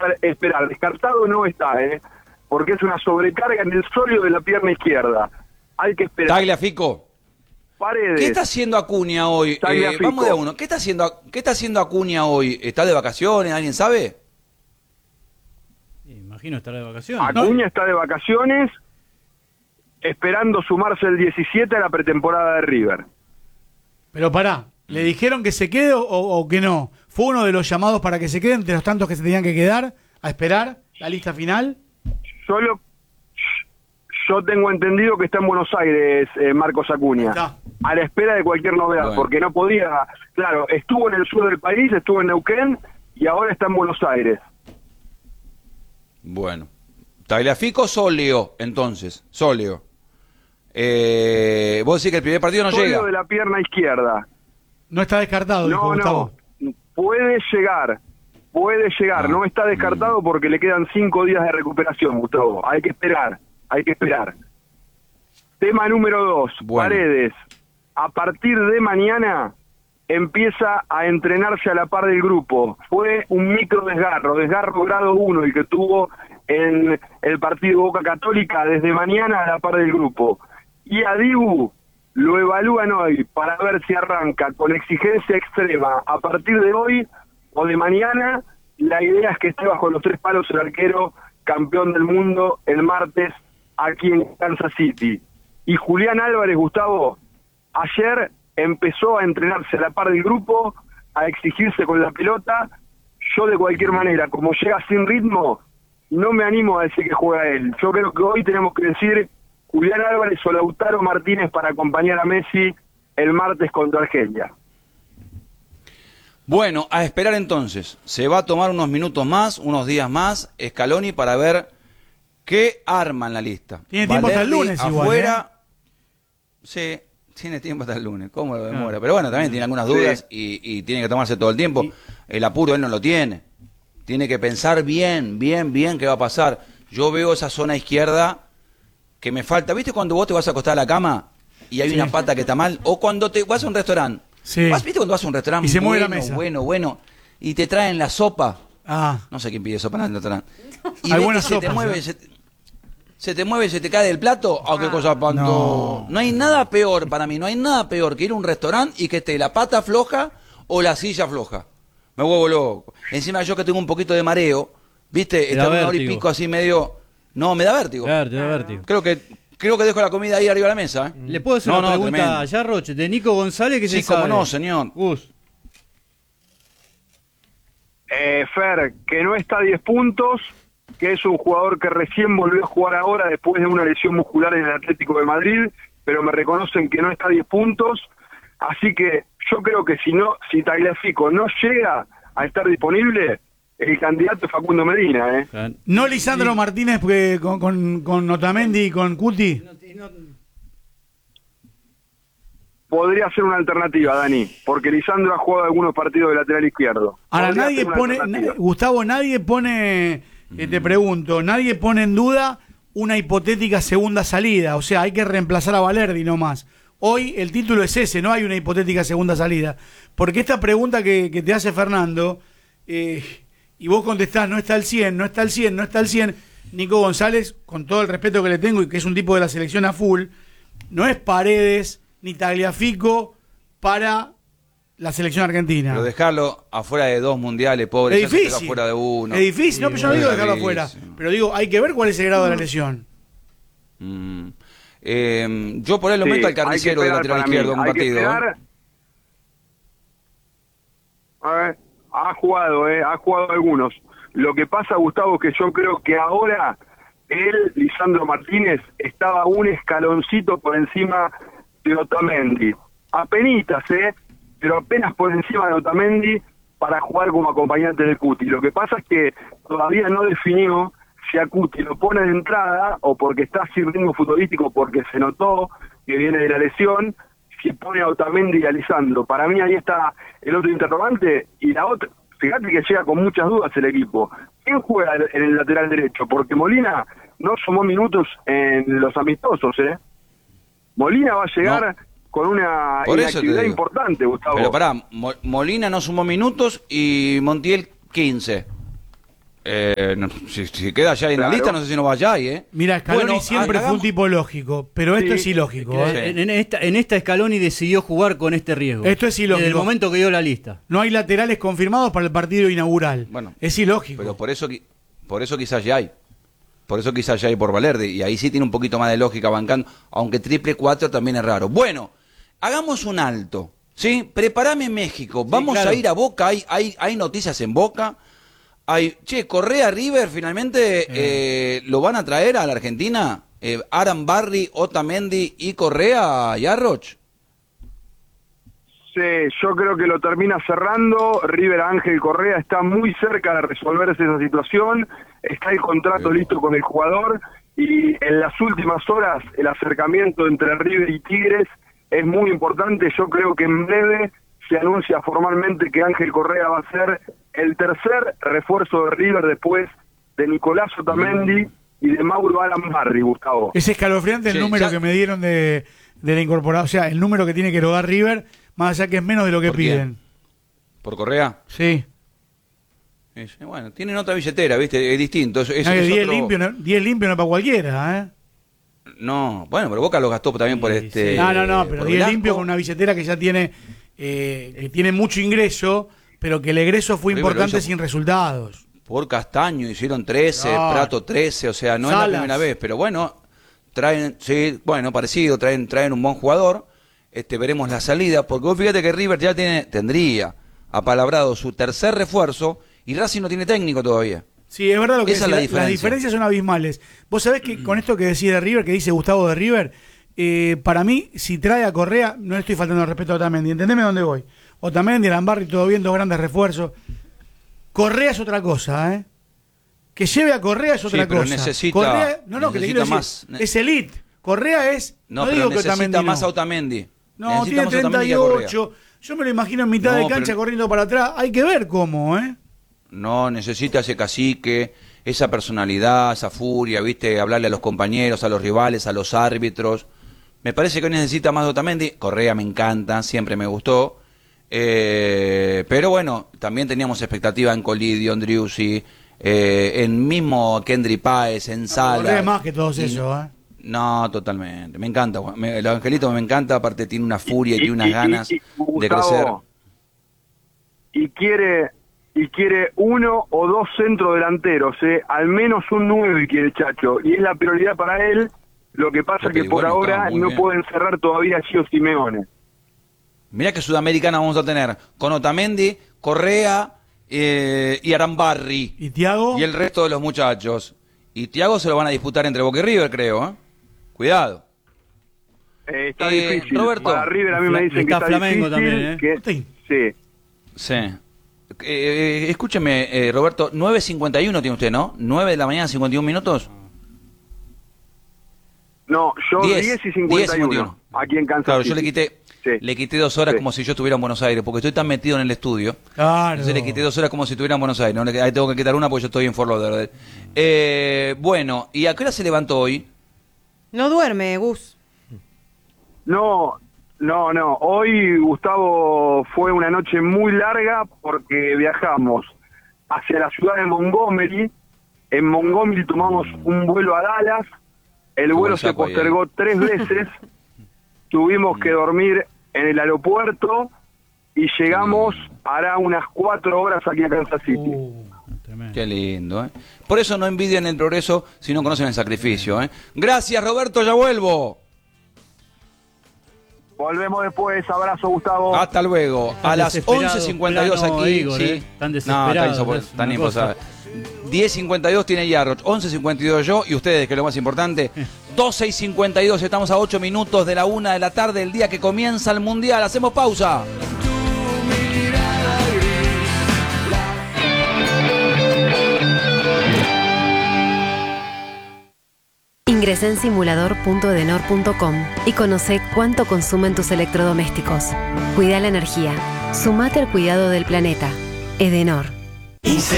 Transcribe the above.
esperar. Descartado no está, porque es una sobrecarga en el sólido de la pierna izquierda. Hay que esperar. Tagliafico. Paredes. ¿Qué está haciendo Acuña hoy? Vamos de a uno. ¿Qué está haciendo Acuña hoy? ¿Está de vacaciones? ¿Alguien sabe? Imagino estará de vacaciones. Acuña está de vacaciones, esperando sumarse el 17 a la pretemporada de River. Pero pará, ¿le dijeron que se quede o que no? ¿Fue uno de los llamados para que se queden, de los tantos que se tenían que quedar a esperar la lista final? Yo tengo entendido que está en Buenos Aires, Marcos Acuña, a la espera de cualquier novedad, porque no podía, claro, estuvo en el sur del país, estuvo en Neuquén y ahora está en Buenos Aires. Bueno, Tagliafico, Solio, entonces, Solio. Vos decís que el primer partido no Solio llega. De la pierna izquierda. No está descartado, dijo Gustavo. No, puede llegar, no está descartado porque le quedan 5 días de recuperación, Gustavo, hay que esperar. Tema número 2, Paredes, a partir de mañana empieza a entrenarse a la par del grupo. Fue un micro desgarro grado 1 el que tuvo en el partido Boca Católica. Desde mañana a la par del grupo. Y a Dibu lo evalúan hoy para ver si arranca con exigencia extrema a partir de hoy o de mañana. La idea es que esté bajo los 3 palos el arquero campeón del mundo el martes aquí en Kansas City. Y Julián Álvarez, Gustavo, ayer empezó a entrenarse a la par del grupo, a exigirse con la pelota. Yo de cualquier manera, como llega sin ritmo, no me animo a decir que juega él. Yo creo que hoy tenemos que decir Julián Álvarez o Lautaro Martínez para acompañar a Messi el martes contra Argelia. Bueno, a esperar entonces. Se va a tomar unos minutos más, unos días más, Scaloni, para ver qué arma en la lista. Tiene tiempo hasta el lunes afuera, igual, Sí, tiene tiempo hasta el lunes. ¿Cómo lo demora? Pero bueno, también tiene algunas dudas y tiene que tomarse todo el tiempo. El apuro él no lo tiene. Tiene que pensar bien qué va a pasar. Yo veo esa zona izquierda que me falta. ¿Viste cuando vos te vas a acostar a la cama y hay una pata que está mal? O cuando te vas a un restaurante. Sí. ¿Viste cuando vas a un restaurante y se mueve la mesa? Bueno, y te traen la sopa? No sé quién pide sopa en el restaurante. Y hay ves buenas que sopas, se te mueve, se te cae del plato. Qué cosa espantosa. No hay nada peor para mí, no hay nada peor que ir a un restaurante y que esté la pata floja o la silla floja. Me vuelvo loco. Encima yo que tengo un poquito de mareo, ¿viste? Está una hora y pico así medio... No, me da vértigo. Claro, te da vértigo. Creo que dejo la comida ahí arriba de la mesa. ¿Le puedo hacer una pregunta allá, Roche? De Nico González, que se sabe. Sí, cómo no, señor. Fer, que no está a 10 puntos, que es un jugador que recién volvió a jugar ahora después de una lesión muscular en el Atlético de Madrid, pero me reconocen que no está a 10 puntos, así que yo creo que si Tagliafico no llega a estar disponible, el candidato es Facundo Medina, ¿No Lisandro Martínez con Otamendi y con Cuti? Podría ser una alternativa, Dani, porque Lisandro ha jugado algunos partidos de lateral izquierdo. Ahora nadie pone, Gustavo, te pregunto, nadie pone en duda una hipotética segunda salida, o sea, hay que reemplazar a Valerdi nomás. Hoy el título es ese, no hay una hipotética segunda salida, porque esta pregunta que te hace Fernando, y vos contestás, no está al 100, no está al 100, no está al 100, Nico González, con todo el respeto que le tengo y que es un tipo de la selección a full, no es Paredes ni Tagliafico para la selección argentina. Pero dejarlo afuera de 2 mundiales, pobre. Es difícil. Afuera de uno. Es difícil, no, pero yo no digo dejarlo afuera. Pero digo, hay que ver cuál es el grado de la lesión. Yo por él lo meto al carnicero del lateral izquierdo en un partido. A ver, ha jugado algunos. Lo que pasa, Gustavo, que yo creo que ahora Lisandro Martínez, estaba un escaloncito por encima de Otamendi. Apenitas, pero apenas por encima de Otamendi para jugar como acompañante de Cuti. Lo que pasa es que todavía no definió si a Cuti lo pone de entrada o porque está sin ritmo futbolístico, porque se notó que viene de la lesión, si pone a Otamendi y a Lisandro. Para mí ahí está el otro interrogante. Y la otra, fíjate que llega con muchas dudas el equipo. ¿Quién juega en el lateral derecho? Porque Molina no sumó minutos en los amistosos, Molina va a llegar con una inactividad importante, Gustavo. Pero pará, Molina no sumó minutos y Montiel 15. Si queda ya en la lista, no sé si no va ya ahí, Mira, Scaloni siempre fue un tipo lógico, pero esto es ilógico. En esta Scaloni decidió jugar con este riesgo. Esto es ilógico. Desde el momento que dio la lista. No hay laterales confirmados para el partido inaugural. Bueno, es ilógico. Pero por eso quizás ya hay. Por eso quizás ya hay por Valerde. Y ahí sí tiene un poquito más de lógica bancando. Aunque 4-4 también es raro. Bueno, hagamos un alto. ¿Sí? Prepárame México. Vamos a ir a Boca. Hay noticias en Boca. Correa River finalmente lo van a traer a la Argentina. Arambarri, Otamendi y Correa y Arroch. Sí, yo creo que lo termina cerrando. River Ángel Correa está muy cerca de resolverse esa situación. Está el contrato listo con el jugador y en las últimas horas el acercamiento entre River y Tigres es muy importante. Yo creo que en breve se anuncia formalmente que Ángel Correa va a ser el tercer refuerzo de River después de Nicolás Otamendi y de Mauro Arambarri, Gustavo. Es escalofriante el número que me dieron de la incorporación, o sea, el número que tiene que erogar River, más allá que es menos de lo que piden. ¿Por Correa? Sí. Bueno, tienen otra billetera, ¿viste? Es distinto. 10 limpio no es para cualquiera, ¿eh? No, bueno, pero Boca lo gastó también por este... No, pero 10 limpio con una billetera que ya tiene que tiene mucho ingreso, pero que el egreso fue importante sin resultados. Por Castaño hicieron 13, Prato 13, o sea, no Salas. Es la primera vez, pero bueno, traen, sí, bueno, parecido, traen un buen jugador, veremos la salida, porque vos fíjate que River ya tendría apalabrado su tercer refuerzo y Racing no tiene técnico todavía. Sí, es verdad lo que Esa decía, es la las diferencias son abismales. Vos sabés que con esto que decía de River, que dice Gustavo de River, para mí, si trae a Correa, no le estoy faltando el respeto a Otamendi, entendeme dónde voy. Otamendi, Arambarri, todo bien, 2 grandes refuerzos. Correa es otra cosa, ¿eh? Que lleve a Correa es otra cosa. Necesita, Correa, que te quiero decir, más, es elite. Correa es, no digo que Otamendi más a Otamendi. No, tiene 38. Yo me lo imagino en mitad de cancha corriendo para atrás. Hay que ver cómo, ¿eh? No, necesita ese cacique, esa personalidad, esa furia, ¿viste? Hablarle a los compañeros, a los rivales, a los árbitros. Me parece que hoy necesita más de Otamendi. Correa me encanta, siempre me gustó. Pero bueno, también teníamos expectativa en Colidio, en Driussi, en mismo Kendry Páez, en Sala. Correa más que todos esos, ¿eh? No, totalmente. Me encanta. El Angelito me encanta, aparte tiene una furia y tiene unas ganas de crecer. Y quiere 1 o 2 centrodelanteros, al menos un 9 quiere Chacho. Y es la prioridad para él. Lo que pasa es que por ahora no pueden cerrar todavía a Gio Simeone. Mirá que Sudamericana vamos a tener con Otamendi, Correa y Arambarri. ¿Y Thiago? Y el resto de los muchachos. Y Thiago se lo van a disputar entre Boca y River, creo, ¿eh? Cuidado. Está difícil. Roberto, para River a mí me dicen que está Flamengo difícil. También, ¿eh? Sí. Escúcheme, Roberto, 9:51 tiene usted, ¿no? 9 de la mañana, 51 minutos. No, yo 10 y 51. Aquí en Kansas Claro, City. yo le quité 2 horas como si yo estuviera en Buenos Aires, porque estoy tan metido en el estudio. Claro. Entonces le quité 2 horas como si estuviera en Buenos Aires. ¿No? Ahí tengo que quitar una porque yo estoy en Fort Lauderdale. Bueno, ¿y a qué hora se levantó hoy? No duerme, Gus. No. Hoy, Gustavo, fue una noche muy larga porque viajamos hacia la ciudad de Montgomery. En Montgomery tomamos un vuelo a Dallas. El vuelo se postergó 3 veces. Tuvimos que dormir en el aeropuerto y llegamos hará unas 4 horas aquí a Kansas City. Qué lindo, ¿eh? Por eso no envidian el progreso si no conocen el sacrificio, ¿eh? Gracias, Roberto, ya vuelvo. Volvemos después, abrazo, Gustavo. Hasta luego. A las 11:52 aquí. Igor, sí. Tan desesperado. Tan imposible. 10:52 tiene Yarroch, 11:52 yo y ustedes, que es lo más importante. 12:52, estamos a 8 minutos de la 1 de la tarde, el día que comienza el Mundial. Hacemos pausa. Ingresa en simulador.edenor.com y conoce cuánto consumen tus electrodomésticos. Cuida la energía. Sumate al cuidado del planeta. Edenor.